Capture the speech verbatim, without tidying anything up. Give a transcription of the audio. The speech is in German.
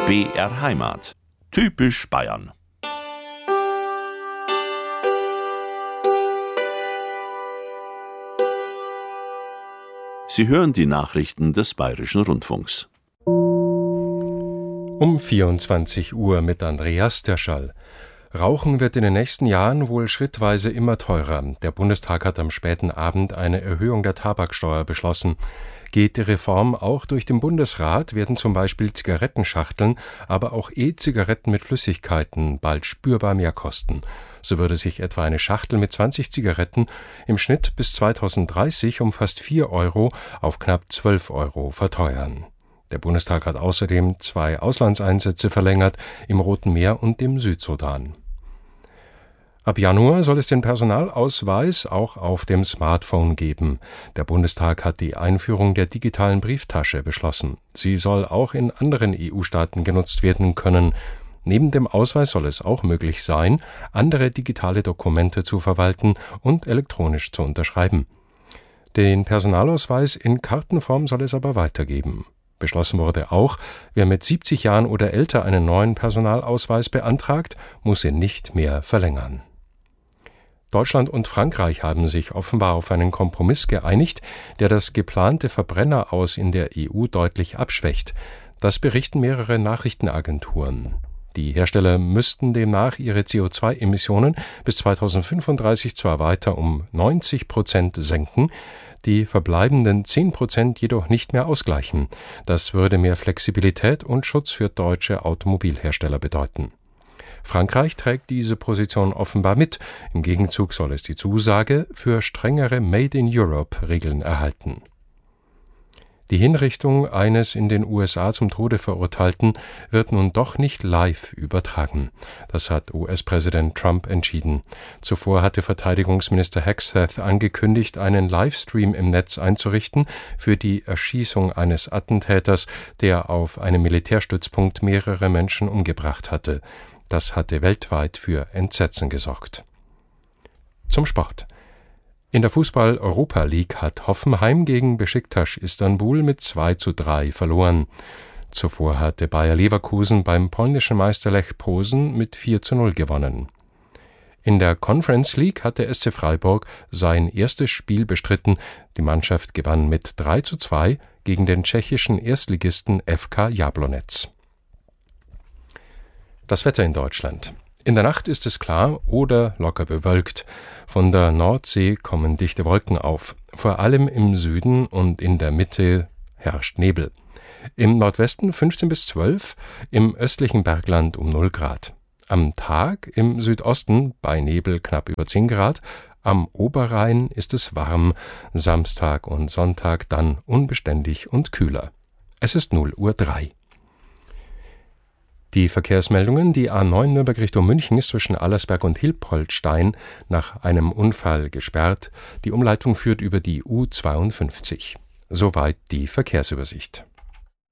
B R Heimat. Typisch Bayern. Sie hören die Nachrichten des Bayerischen Rundfunks. Um vierundzwanzig Uhr mit Andreas Derschall. Rauchen wird in den nächsten Jahren wohl schrittweise immer teurer. Der Bundestag hat am späten Abend eine Erhöhung der Tabaksteuer beschlossen. Geht die Reform auch durch den Bundesrat, werden zum Beispiel Zigarettenschachteln, aber auch E-Zigaretten mit Flüssigkeiten bald spürbar mehr kosten. So würde sich etwa eine Schachtel mit zwanzig Zigaretten im Schnitt bis zweitausenddreißig um fast vier Euro auf knapp zwölf Euro verteuern. Der Bundestag hat außerdem zwei Auslandseinsätze verlängert, im Roten Meer und im Südsudan. Ab Januar soll es den Personalausweis auch auf dem Smartphone geben. Der Bundestag hat die Einführung der digitalen Brieftasche beschlossen. Sie soll auch in anderen E U-Staaten genutzt werden können. Neben dem Ausweis soll es auch möglich sein, andere digitale Dokumente zu verwalten und elektronisch zu unterschreiben. Den Personalausweis in Kartenform soll es aber weitergeben. Beschlossen wurde auch, wer mit siebzig Jahren oder älter einen neuen Personalausweis beantragt, muss ihn nicht mehr verlängern. Deutschland und Frankreich haben sich offenbar auf einen Kompromiss geeinigt, der das geplante Verbrenneraus in der E U deutlich abschwächt. Das berichten mehrere Nachrichtenagenturen. Die Hersteller müssten demnach ihre C O zwei Emissionen bis zweitausendfünfunddreißig zwar weiter um neunzig Prozent senken, die verbleibenden zehn Prozent jedoch nicht mehr ausgleichen. Das würde mehr Flexibilität und Schutz für deutsche Automobilhersteller bedeuten. Frankreich trägt diese Position offenbar mit. Im Gegenzug soll es die Zusage für strengere Made-in-Europe-Regeln erhalten. Die Hinrichtung eines in den U S A zum Tode Verurteilten wird nun doch nicht live übertragen. Das hat U S-Präsident Trump entschieden. Zuvor hatte Verteidigungsminister Hegseth angekündigt, einen Livestream im Netz einzurichten für die Erschießung eines Attentäters, der auf einem Militärstützpunkt mehrere Menschen umgebracht hatte. Das hatte weltweit für Entsetzen gesorgt. Zum Sport. In der Fußball-Europa League hat Hoffenheim gegen Beşiktaş Istanbul mit zwei zu drei verloren. Zuvor hatte Bayer Leverkusen beim polnischen Meister Lech Posen mit vier zu null gewonnen. In der Conference League hatte S C Freiburg sein erstes Spiel bestritten. Die Mannschaft gewann mit drei zu zwei gegen den tschechischen Erstligisten F K Jablonec. Das Wetter in Deutschland. In der Nacht ist es klar oder locker bewölkt. Von der Nordsee kommen dichte Wolken auf. Vor allem im Süden und in der Mitte herrscht Nebel. Im Nordwesten fünfzehn bis zwölf, im östlichen Bergland um null Grad. Am Tag im Südosten bei Nebel knapp über zehn Grad. Am Oberrhein ist es warm. Samstag und Sonntag dann unbeständig und kühler. Es ist null Uhr drei. Die Verkehrsmeldungen: Die A neun Nürnberg Richtung München ist zwischen Allersberg und Hilpoltstein nach einem Unfall gesperrt. Die Umleitung führt über die U zweiundfünfzig. Soweit die Verkehrsübersicht.